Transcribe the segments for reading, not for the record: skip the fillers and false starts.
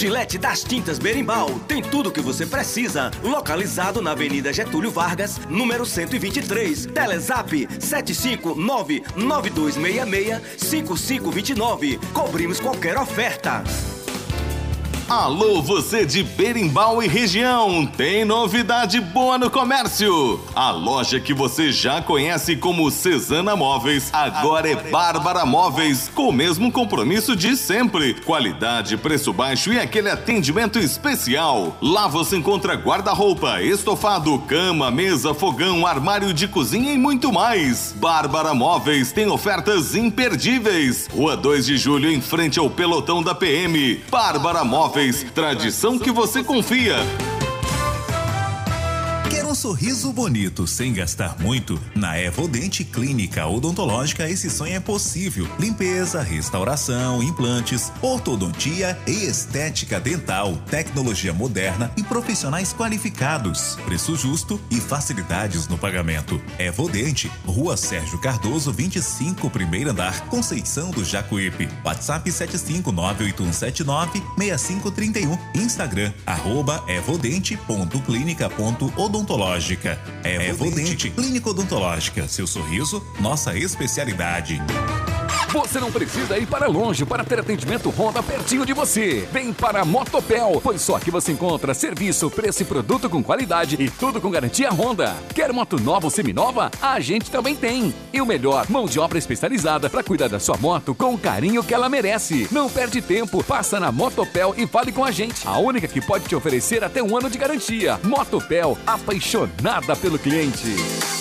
Outlet das Tintas Berimbau tem tudo o que você precisa. Localizado na Avenida Getúlio Vargas, número 123. Telezap 759-9266-5529. Cobrimos qualquer oferta. Alô, você de Berimbau e região, tem novidade boa no comércio. A loja que você já conhece como Cesana Móveis, agora é Bárbara Móveis, com o mesmo compromisso de sempre. Qualidade, preço baixo e aquele atendimento especial. Lá você encontra guarda-roupa, estofado, cama, mesa, fogão, armário de cozinha e muito mais. Bárbara Móveis tem ofertas imperdíveis. Rua 2 de Julho, em frente ao pelotão da PM. Bárbara Móveis, tradição que você confia. Quer um sorriso bonito sem gastar muito? Na Evodente Clínica Odontológica esse sonho é possível. Limpeza, restauração, implantes, ortodontia e estética dental, tecnologia moderna e profissionais qualificados. Preço justo e facilidades no pagamento. Evodente, Rua Sérgio Cardoso, 25, primeiro andar, Conceição do Jacuípe. WhatsApp 75981796531. Instagram, @evodente.clinica.odontológica. Evodente Clínica Odontológica. Seu sorriso, nossa especialidade. Você não precisa ir para longe para ter atendimento Honda pertinho de você. Vem para a Motopel, pois só aqui você encontra serviço, preço e produto com qualidade e tudo com garantia Honda. Quer moto nova ou seminova? A gente também tem. E o melhor, mão de obra especializada para cuidar da sua moto com o carinho que ela merece. Não perde tempo, passa na Motopel e fale com a gente. A única que pode te oferecer até 1 ano de garantia. Motopel, apaixonada pelo cliente.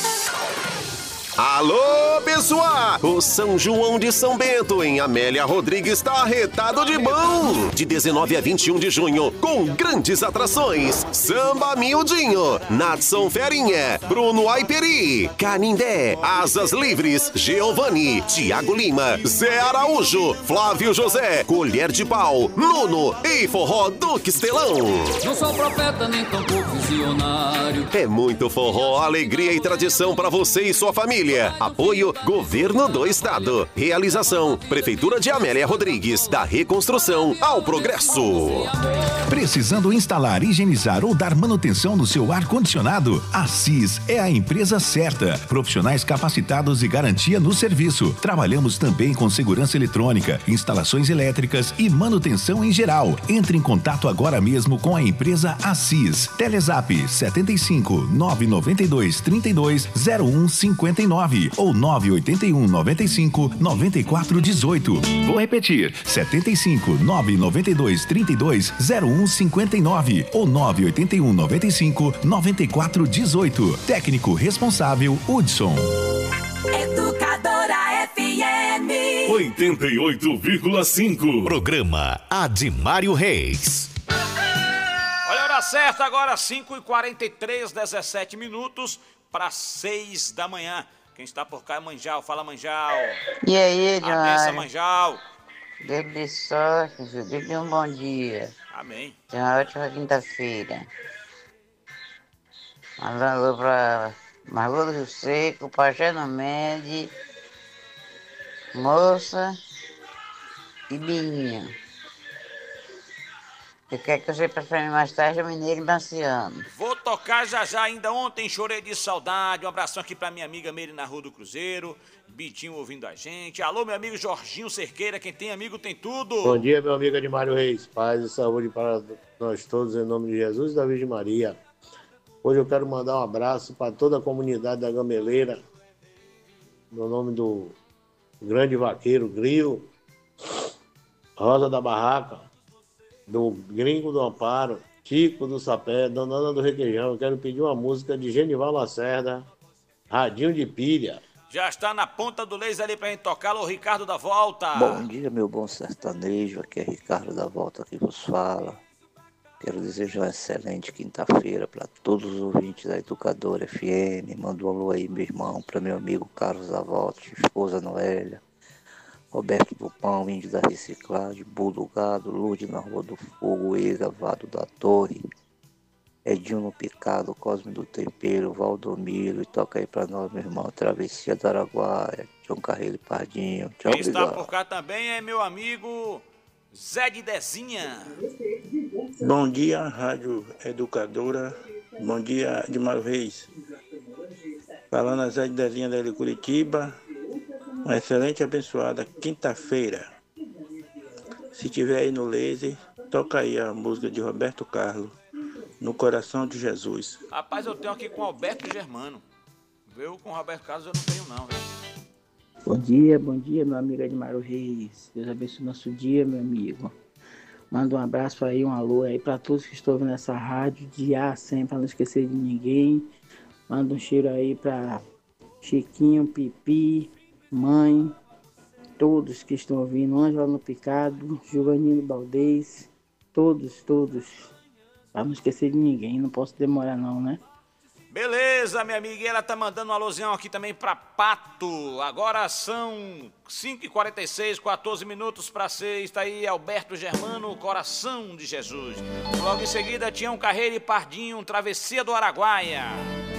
Alô, pessoal! O São João de São Bento, em Amélia Rodrigues, está arretado de bom! De 19 a 21 de junho, com grandes atrações: Samba Miudinho, Nadson Ferinha, Bruno Aiperi, Canindé, Asas Livres, Giovanni, Tiago Lima, Zé Araújo, Flávio José, Colher de Pau, Nuno e Forró do Quistelão. Não sou profeta nem tampouco visionário. É muito forró, alegria e tradição para você e sua família. Apoio Governo do Estado. Realização Prefeitura de Amélia Rodrigues. Da reconstrução ao progresso. Precisando instalar, higienizar ou dar manutenção no seu ar-condicionado? A CIS é a empresa certa. Profissionais capacitados e garantia no serviço. Trabalhamos também com segurança eletrônica, instalações elétricas e manutenção em geral. Entre em contato agora mesmo com a empresa ACIS. Telezap 75 992 32 0159 ou 981 95 94 18. Vou repetir: 75 992 32 0159 ou 981 95 94 18. Técnico responsável Hudson. Educadora FM 88,5. Programa Admário Reis. Olha a hora certa agora, 5h43, 17 minutos para 6 da manhã. Quem está por cá é Manjal. Fala, Manjal. E aí, Abença, Manjal. Deus de sorte, Deus de um bom dia. Amém. Tenha uma ótima quinta-feira. Mandando para Margot do Rio Seco, Pajé no Mede, Moça e Bininha. O que é que você prefere mais tarde, Mineiro e Marciano? Vou tocar já já, ainda ontem chorei de saudade. Um abração aqui pra minha amiga Meire na Rua do Cruzeiro, Bitinho ouvindo a gente. Alô, meu amigo Jorginho Cerqueira, quem tem amigo tem tudo. Bom dia, meu amigo Admário Reis. Paz e saúde para nós todos, em nome de Jesus e da Virgem Maria. Hoje eu quero mandar um abraço para toda a comunidade da Gameleira, no nome do grande vaqueiro Grilo, Rosa da Barraca, do Gringo do Amparo, Chico do Sapé, Dona Ana do Requeijão. Eu quero pedir uma música de Genival Lacerda, Radinho de Pilha. Já está na ponta do laser ali pra gente tocar. Alô, Ricardo da Volta. Bom dia, meu bom sertanejo. Aqui é Ricardo da Volta que vos fala. Quero desejar uma excelente quinta-feira para todos os ouvintes da Educadora FM. Manda um alô aí, meu irmão, para meu amigo Carlos da Volta, esposa Noélia, Roberto do Pão, Índio da Reciclagem, Bull do Gado, Lude na Rua do Fogo, Eiga, Vado da Torre, Edinho no Picado, Cosme do Tempero, Valdomiro, e toca aí pra nós, meu irmão, Travessia do Araguaia, João Carreiro e Pardinho. Tchau, Quem está obrigado. por cá também é meu amigo Zé de Dezinha. Bom dia, Rádio Educadora. Bom dia, Edmar Reis. Falando a Zé de Dezinha da Curitiba. Uma excelente e abençoada quinta-feira. Se tiver aí no laser, toca aí a música de Roberto Carlos, No Coração de Jesus. Rapaz, eu tenho aqui com Alberto Germano. Viu? Com Roberto Carlos eu não tenho não, viu? Bom dia, meu amigo Edmar Reis. Deus abençoe o nosso dia, meu amigo. Manda um abraço aí, um alô aí para todos que estão ouvindo essa rádio de A sempre, para não esquecer de ninguém. Manda um cheiro aí para Chiquinho, Pipi, mãe, todos que estão ouvindo, Ângela no Picado, Giovanino Baldez, todos, para não esquecer de ninguém, não posso demorar não, né? Beleza, minha amiga, e ela tá mandando um alôzinho aqui também pra Pato. Agora são 5h46, 14 minutos para 6, tá aí Alberto Germano, Coração de Jesus. Logo em seguida, Tião Carreiro e Pardinho, Travessia do Araguaia.